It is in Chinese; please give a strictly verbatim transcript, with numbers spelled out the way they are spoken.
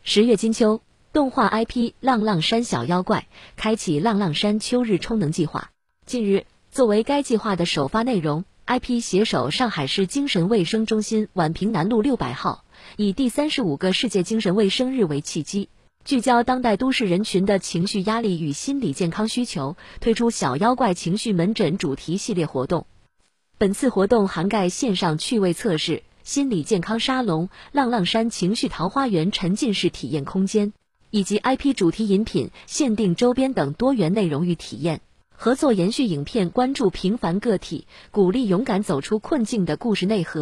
十月金秋，动画 I P《浪浪山小妖怪》开启浪浪山秋日充能计划。近日，作为该计划的首发内容 ，I P 携手上海市精神卫生中心宛平南路六百号，以第三十五个世界精神卫生日为契机，聚焦当代都市人群的情绪压力与心理健康需求，推出小妖怪情绪门诊主题系列活动。本次活动涵盖线上趣味测试、心理健康沙龙、浪浪山情绪桃花源沉浸式体验空间，以及 I P 主题饮品、限定周边等多元内容与体验。合作延续影片关注平凡个体，鼓励勇敢走出困境的故事内核。